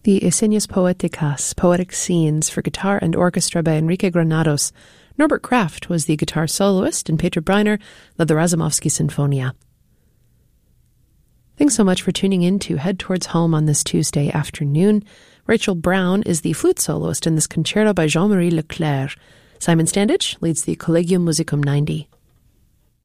The Escenas Poéticas, Poetic Scenes for guitar and orchestra by Enrique Granados. Norbert Kraft was the guitar soloist, and Peter Breiner led the Razumovsky Sinfonia. Thanks so much for tuning in to Head Towards Home on this Tuesday afternoon. Rachel Brown is the flute soloist in this concerto by Jean-Marie Leclerc. Simon Standage leads the Collegium Musicum 90.